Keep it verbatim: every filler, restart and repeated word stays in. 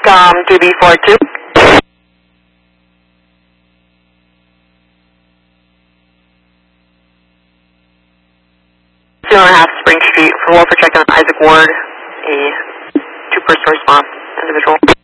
Um, two B four two. Two and a half Spring Street for welfare check on Isaac Ward, a two-person response individual.